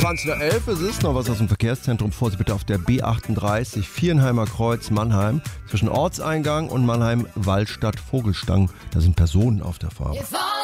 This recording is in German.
20:11 Uhr. Es ist noch was aus dem Verkehrszentrum. Vorsicht bitte auf der B38 Viernheimer Kreuz Mannheim. Zwischen Ortseingang und Mannheim Wallstadt Vogelstang. Da sind Personen auf der Fahrt.